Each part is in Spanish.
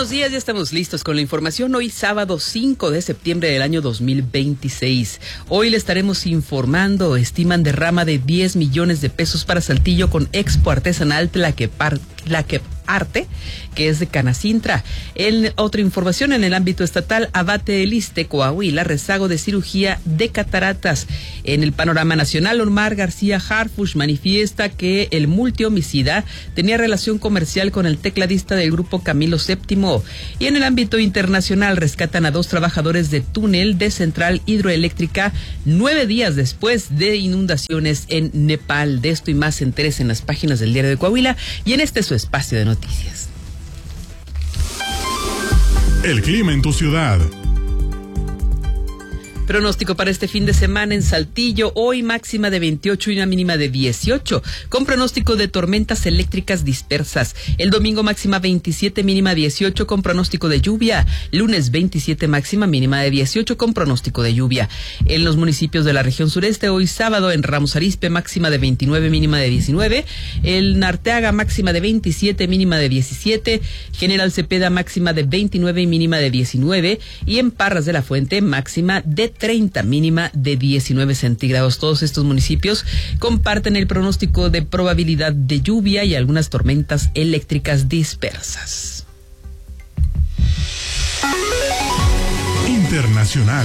buenos días, ya estamos listos con la información. Hoy sábado 5 de septiembre del año 2026. Hoy le estaremos informando, estiman derrama de 10 millones de pesos para Saltillo con Expo Artesanal Arte, que es de Canacintra. En otra información en el ámbito estatal, abate el ISSSTE Coahuila, rezago de cirugía de cataratas. En el panorama nacional, Omar García Harfuch manifiesta que el multihomicida tenía relación comercial con el tecladista del grupo Camilo VII. Y en el ámbito internacional, rescatan a 2 trabajadores de túnel de central hidroeléctrica 9 días después de inundaciones en Nepal. De esto y más se entérese en las páginas del Diario de Coahuila y en este su espacio de noticias. El clima en tu ciudad. Pronóstico para este fin de semana en Saltillo, hoy máxima de 28 y una mínima de 18, con pronóstico de tormentas eléctricas dispersas. El domingo máxima 27, mínima 18, con pronóstico de lluvia. Lunes 27, máxima mínima de 18, con pronóstico de lluvia. En los municipios de la región sureste, hoy sábado en Ramos Arizpe, máxima de 29, mínima de 19. El Narteaga, máxima de 27, mínima de 17. General Cepeda, máxima de 29 y mínima de 19. Y en Parras de la Fuente, máxima de 30, mínima de 19 centígrados. Todos estos municipios comparten el pronóstico de probabilidad de lluvia y algunas tormentas eléctricas dispersas. Internacional.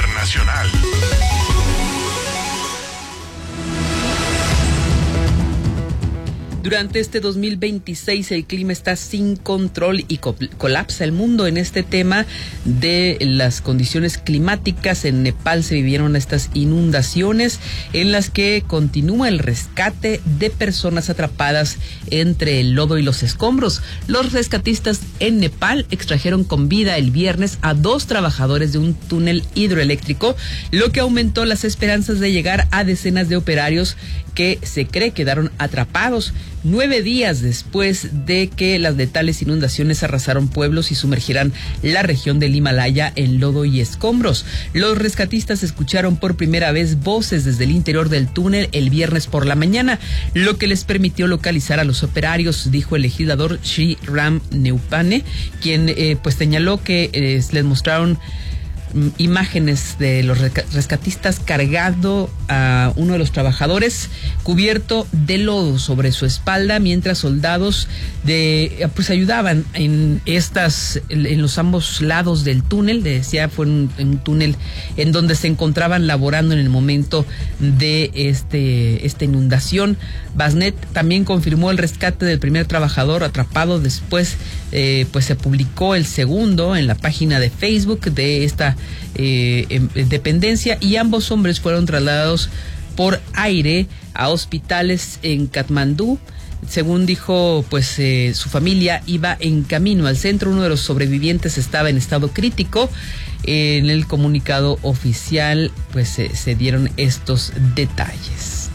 Durante este 2026 el clima está sin control y colapsa el mundo. En este tema de las condiciones climáticas, en Nepal se vivieron estas inundaciones en las que continúa el rescate de personas atrapadas entre el lodo y los escombros. Los rescatistas en Nepal extrajeron con vida el viernes a 2 trabajadores de un túnel hidroeléctrico, lo que aumentó las esperanzas de llegar a decenas de operarios que se cree quedaron atrapados 9 días después de que las letales inundaciones arrasaron pueblos y sumergieran la región del Himalaya en lodo y escombros. Los rescatistas escucharon por primera vez voces desde el interior del túnel el viernes por la mañana, lo que les permitió localizar a los operarios, dijo el legislador Sri Ram Neupane, quien pues señaló que les mostraron imágenes de los rescatistas cargando a uno de los trabajadores cubierto de lodo sobre su espalda, mientras soldados pues ayudaban en los ambos lados del túnel. Decía, fue un túnel en donde se encontraban laborando en el momento de esta inundación. Basnet también confirmó el rescate del primer trabajador atrapado. Después pues se publicó el segundo en la página de Facebook de esta dependencia, y ambos hombres fueron trasladados por aire a hospitales en Katmandú. Según dijo, pues su familia iba en camino al centro. Uno de los sobrevivientes estaba en estado crítico. En el comunicado oficial pues se dieron estos detalles.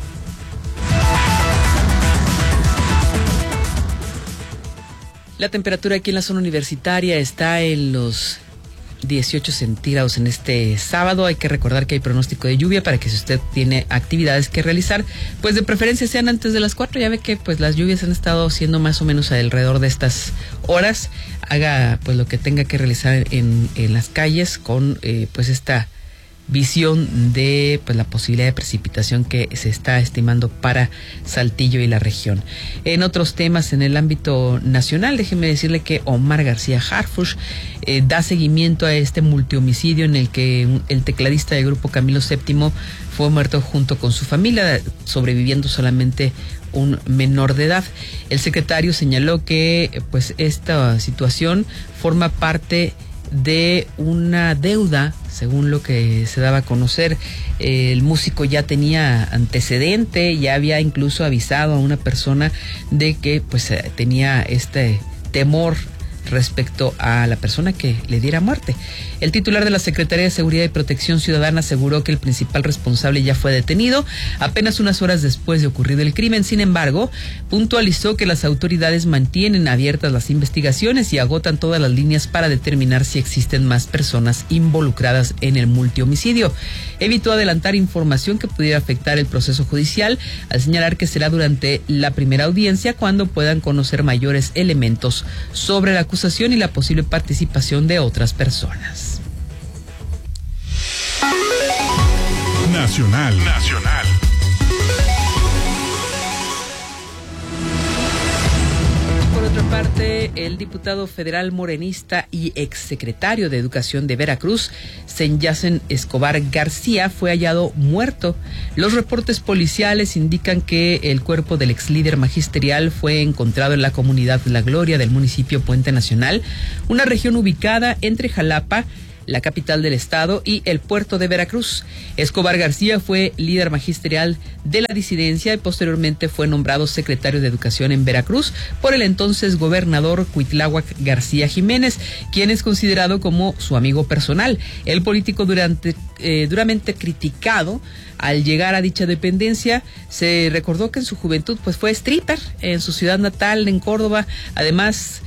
La temperatura aquí en la zona universitaria está en los 18 centígrados en este sábado. Hay que recordar que hay pronóstico de lluvia para que, si usted tiene actividades que realizar, pues de preferencia sean antes de las 4. Ya ve que pues las lluvias han estado siendo más o menos alrededor de estas horas. Haga pues lo que tenga que realizar en las calles con pues esta visión de pues la posibilidad de precipitación que se está estimando para Saltillo y la región. En otros temas en el ámbito nacional, déjeme decirle que Omar García Harfuch da seguimiento a este multihomicidio en el que el tecladista del grupo Camilo VII fue muerto junto con su familia, sobreviviendo solamente un menor de edad. El secretario señaló que pues esta situación forma parte de una deuda, según lo que se daba a conocer. El músico ya tenía antecedente, ya había incluso avisado a una persona de que pues tenía este temor respecto a la persona que le diera muerte. El titular de la Secretaría de Seguridad y Protección Ciudadana aseguró que el principal responsable ya fue detenido apenas unas horas después de ocurrido el crimen. Sin embargo, puntualizó que las autoridades mantienen abiertas las investigaciones y agotan todas las líneas para determinar si existen más personas involucradas en el multihomicidio. Evitó adelantar información que pudiera afectar el proceso judicial, al señalar que será durante la primera audiencia cuando puedan conocer mayores elementos sobre la acusación y la posible participación de otras personas. Nacional. Por otra parte, el diputado federal morenista y exsecretario de Educación de Veracruz, Senyacen Escobar García, fue hallado muerto. Los reportes policiales indican que el cuerpo del exlíder magisterial fue encontrado en la comunidad La Gloria del municipio Puente Nacional, una región ubicada entre Jalapa, la capital del estado, y el puerto de Veracruz. Escobar García fue líder magisterial de la disidencia y posteriormente fue nombrado secretario de Educación en Veracruz por el entonces gobernador Cuitláhuac García Jiménez, quien es considerado como su amigo personal. El político duramente criticado al llegar a dicha dependencia, se recordó que en su juventud pues fue stripper en su ciudad natal, en Córdoba. Además,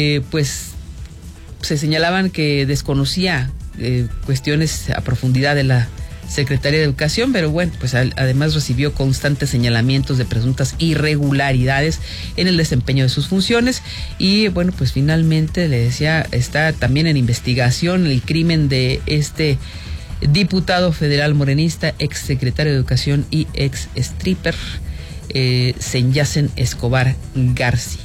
se señalaban que desconocía cuestiones a profundidad de la Secretaría de Educación, pero bueno, pues además recibió constantes señalamientos de presuntas irregularidades en el desempeño de sus funciones y bueno, pues finalmente le decía, está también en investigación el crimen de este diputado federal morenista, ex secretario de Educación y ex stripper, Senyacen Escobar García.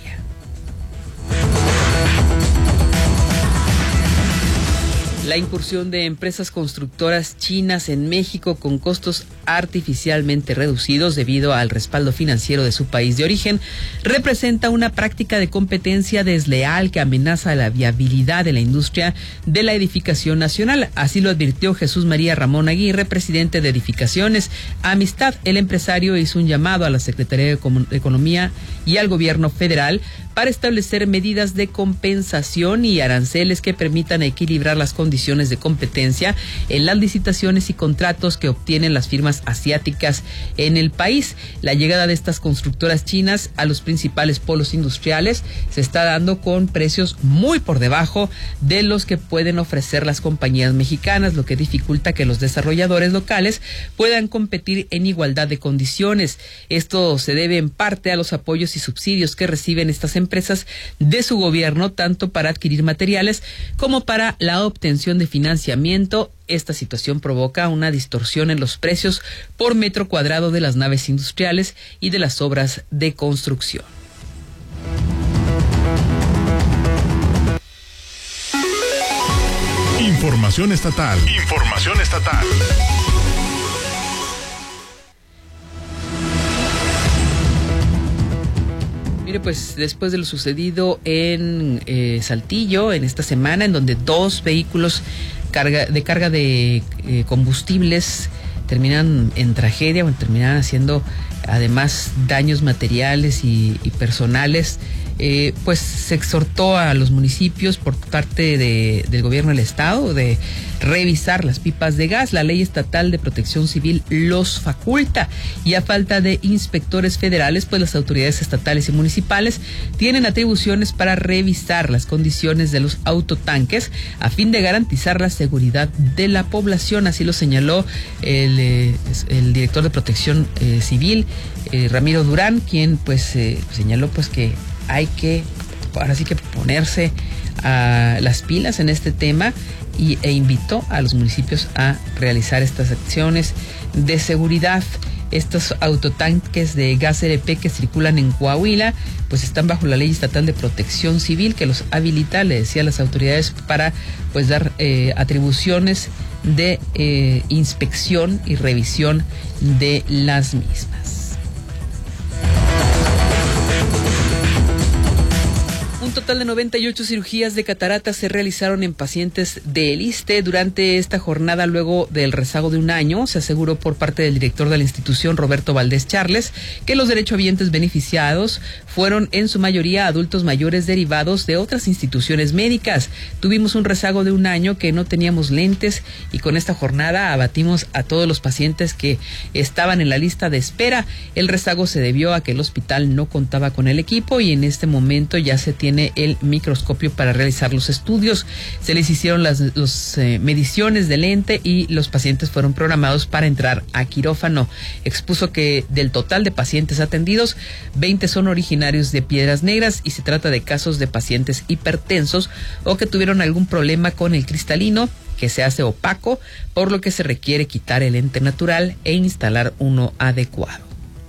La incursión de empresas constructoras chinas en México con costos artificialmente reducidos debido al respaldo financiero de su país de origen representa una práctica de competencia desleal que amenaza la viabilidad de la industria de la edificación nacional. Así lo advirtió Jesús María Ramón Aguirre, presidente de Edificaciones Amistad. El empresario hizo un llamado a la Secretaría de Economía y al gobierno federal para establecer medidas de compensación y aranceles que permitan equilibrar las condiciones de competencia en las licitaciones y contratos que obtienen las firmas asiáticas en el país. La llegada de estas constructoras chinas a los principales polos industriales se está dando con precios muy por debajo de los que pueden ofrecer las compañías mexicanas, lo que dificulta que los desarrolladores locales puedan competir en igualdad de condiciones. Esto se debe en parte a los apoyos y subsidios que reciben estas empresas de su gobierno, tanto para adquirir materiales como para la obtención de financiamiento. Esta situación provoca una distorsión en los precios por metro cuadrado de las naves industriales y de las obras de construcción. Información estatal. Mire, pues después de lo sucedido en Saltillo en esta semana, en donde 2 vehículos de carga de combustibles terminan en tragedia, terminan haciendo además daños materiales y personales, pues se exhortó a los municipios por parte del gobierno del estado de revisar las pipas de gas. La ley estatal de protección civil los faculta y a falta de inspectores federales, pues las autoridades estatales y municipales tienen atribuciones para revisar las condiciones de los autotanques a fin de garantizar la seguridad de la población. Así lo señaló el director de protección civil, Ramiro Durán, quien pues señaló pues que hay que ahora sí que ponerse a las pilas en este tema e invitó a los municipios a realizar estas acciones de seguridad. Estos autotanques de gas LP que circulan en Coahuila pues están bajo la ley estatal de protección civil que los habilita, le decía a las autoridades, para pues dar atribuciones de inspección y revisión de las mismas. Un total de 98 cirugías de cataratas se realizaron en pacientes del ISSSTE durante esta jornada luego del rezago de un año. Se aseguró por parte del director de la institución, Roberto Valdés Charles, que los derechohabientes beneficiados fueron en su mayoría adultos mayores derivados de otras instituciones médicas. Tuvimos un rezago de un año que no teníamos lentes y con esta jornada abatimos a todos los pacientes que estaban en la lista de espera. El rezago se debió a que el hospital no contaba con el equipo y en este momento ya se tiene tiene el microscopio para realizar los estudios. Se les hicieron las mediciones del lente y los pacientes fueron programados para entrar a quirófano. Expuso que del total de pacientes atendidos, 20 son originarios de Piedras Negras y se trata de casos de pacientes hipertensos o que tuvieron algún problema con el cristalino, que se hace opaco, por lo que se requiere quitar el lente natural e instalar uno adecuado.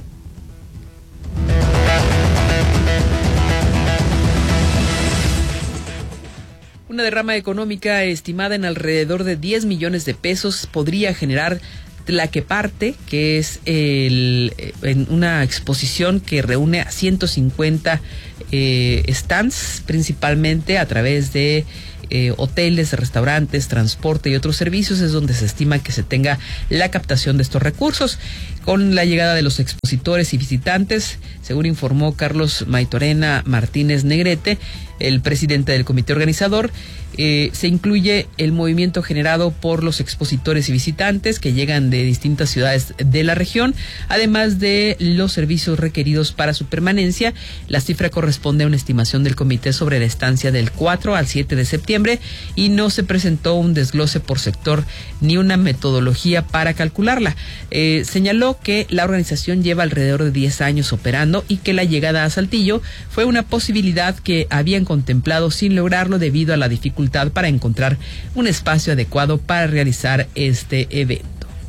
Una derrama económica estimada en alrededor de 10 millones de pesos podría generar Tlaqueparte, que es en una exposición que reúne a 150 stands, principalmente a través de hoteles, restaurantes, transporte y otros servicios. Es donde se estima que se tenga la captación de estos recursos. Con la llegada de los expositores y visitantes, según informó Carlos Maitorena Martínez Negrete, el presidente del comité organizador, se incluye el movimiento generado por los expositores y visitantes que llegan de distintas ciudades de la región, además de los servicios requeridos para su permanencia. La cifra corresponde a una estimación del comité sobre la estancia del 4 al 7 de septiembre y no se presentó un desglose por sector ni una metodología para calcularla. Señaló que la organización lleva alrededor de 10 años operando y que la llegada a Saltillo fue una posibilidad que habían contemplado sin lograrlo debido a la dificultad para encontrar un espacio adecuado para realizar este evento.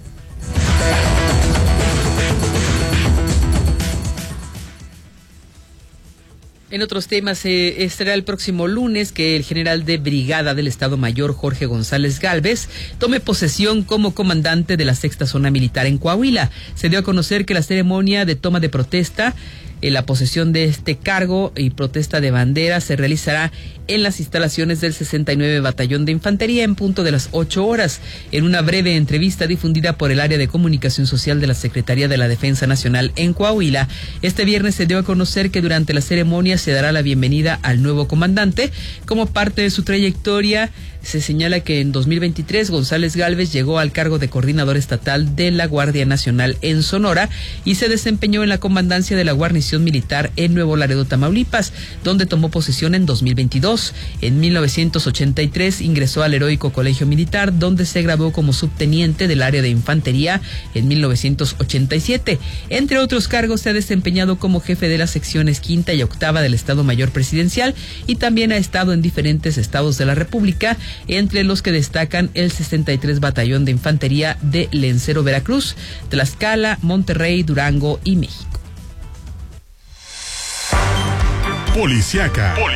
En otros temas, estará el próximo lunes que el general de brigada del Estado Mayor, Jorge González Gálvez, tome posesión como comandante de la 6ª Zona Militar en Coahuila. Se dio a conocer que la ceremonia de toma de protesta, la posesión de este cargo y protesta de bandera se realizará en las instalaciones del 69 Batallón de Infantería en punto de las 8 horas. En una breve entrevista difundida por el área de comunicación social de la Secretaría de la Defensa Nacional en Coahuila, este viernes se dio a conocer que durante la ceremonia se dará la bienvenida al nuevo comandante. Como parte de su trayectoria, se señala que en 2023 González Gálvez llegó al cargo de coordinador estatal de la Guardia Nacional en Sonora y se desempeñó en la comandancia de la guarnición militar en Nuevo Laredo, Tamaulipas, donde tomó posesión en 2022. En 1983 ingresó al Heroico Colegio Militar, donde se graduó como subteniente del área de infantería en 1987. Entre otros cargos, se ha desempeñado como jefe de las secciones 5ª y 8ª del Estado Mayor Presidencial y también ha estado en diferentes estados de la República, entre los que destacan el 63 Batallón de Infantería de Lencero, Veracruz, Tlaxcala, Monterrey, Durango y México. Policiaca.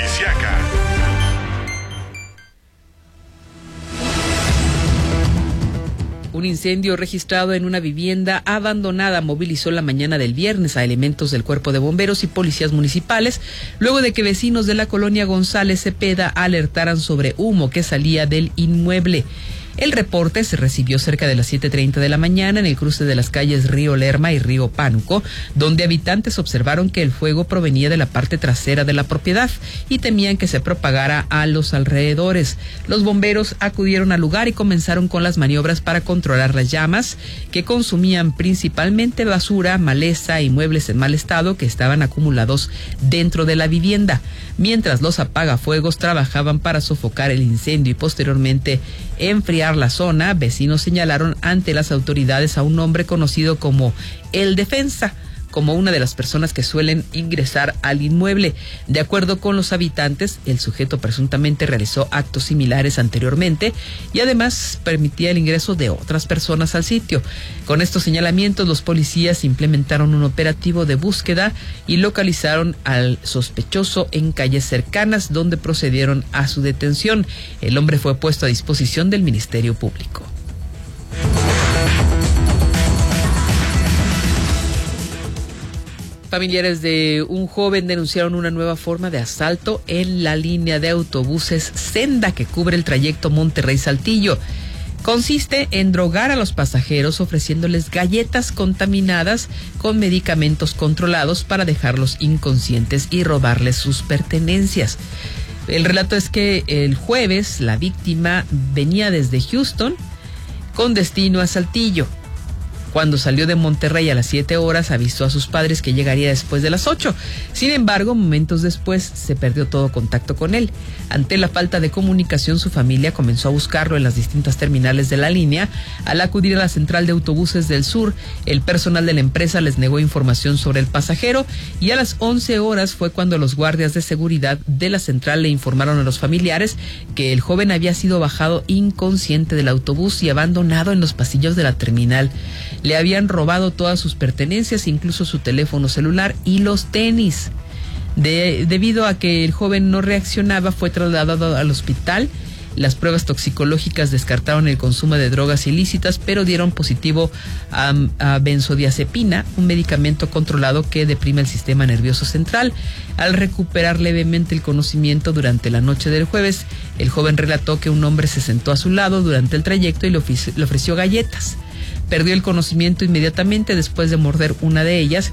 Un incendio registrado en una vivienda abandonada movilizó la mañana del viernes a elementos del Cuerpo de Bomberos y policías municipales, luego de que vecinos de la colonia González Cepeda alertaran sobre humo que salía del inmueble. El reporte se recibió cerca de las 7:30 de la mañana en el cruce de las calles Río Lerma y Río Pánuco, donde habitantes observaron que el fuego provenía de la parte trasera de la propiedad y temían que se propagara a los alrededores. Los bomberos acudieron al lugar y comenzaron con las maniobras para controlar las llamas, que consumían principalmente basura, maleza y muebles en mal estado que estaban acumulados dentro de la vivienda. Mientras los apagafuegos trabajaban para sofocar el incendio y posteriormente enfriar la zona, vecinos señalaron ante las autoridades a un hombre conocido como El Defensa, como una de las personas que suelen ingresar al inmueble. De acuerdo con los habitantes, el sujeto presuntamente realizó actos similares anteriormente y además permitía el ingreso de otras personas al sitio. Con estos señalamientos, los policías implementaron un operativo de búsqueda y localizaron al sospechoso en calles cercanas, donde procedieron a su detención. El hombre fue puesto a disposición del Ministerio Público. Familiares de un joven denunciaron una nueva forma de asalto en la línea de autobuses Senda que cubre el trayecto Monterrey-Saltillo. Consiste en drogar a los pasajeros ofreciéndoles galletas contaminadas con medicamentos controlados para dejarlos inconscientes y robarles sus pertenencias. El relato es que el jueves la víctima venía desde Houston con destino a Saltillo. Cuando salió de Monterrey a las 7 horas, avisó a sus padres que llegaría después de las 8. Sin embargo, momentos después se perdió todo contacto con él. Ante la falta de comunicación, su familia comenzó a buscarlo en las distintas terminales de la línea. Al acudir a la central de autobuses del sur, el personal de la empresa les negó información sobre el pasajero y a las 11 horas fue cuando los guardias de seguridad de la central le informaron a los familiares que el joven había sido bajado inconsciente del autobús y abandonado en los pasillos de la terminal. Le habían robado todas sus pertenencias, incluso su teléfono celular y los tenis. Debido a que el joven no reaccionaba, fue trasladado al hospital. Las pruebas toxicológicas descartaron el consumo de drogas ilícitas, pero dieron positivo a benzodiazepina, un medicamento controlado que deprime el sistema nervioso central. Al recuperar levemente el conocimiento durante la noche del jueves, el joven relató que un hombre se sentó a su lado durante el trayecto y le ofreció galletas. Perdió el conocimiento inmediatamente después de morder una de ellas